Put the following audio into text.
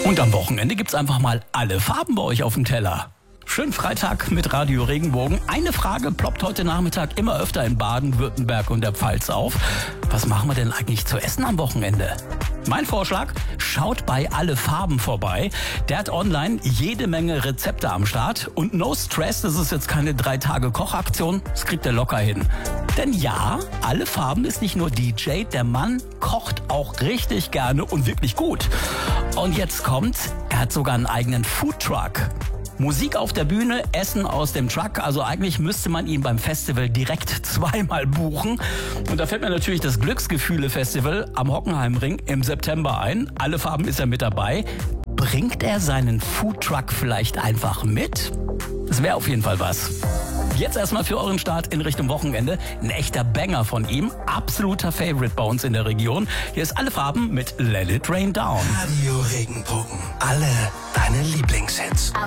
Und am Wochenende gibt's einfach mal alle Farben bei euch auf dem Teller. Schönen Freitag mit Radio Regenbogen. Eine Frage ploppt heute Nachmittag immer öfter in Baden-Württemberg und der Pfalz auf. Was machen wir denn eigentlich zu essen am Wochenende? Mein Vorschlag, schaut bei Alle Farben vorbei. Der hat online jede Menge Rezepte am Start. Und no stress, das ist jetzt keine 3-Tage-Kochaktion. Das kriegt er locker hin. Denn ja, Alle Farben ist nicht nur DJ, der Mann kocht auch richtig gerne und wirklich gut. Und jetzt kommt's, er hat sogar einen eigenen Foodtruck. Musik auf der Bühne, Essen aus dem Truck. Also eigentlich müsste man ihn beim Festival direkt zweimal buchen. Und da fällt mir natürlich das Glücksgefühle-Festival am Hockenheimring im September ein. Alle Farben ist er mit dabei. Bringt er seinen Foodtruck vielleicht einfach mit? Das wäre auf jeden Fall was. Jetzt erstmal für euren Start in Richtung Wochenende. Ein echter Banger von ihm. Absoluter Favorite bei uns in der Region. Hier ist Alle Farben mit Let It Rain Down. Radio Regenbogen. Alle deine Lieblingshits.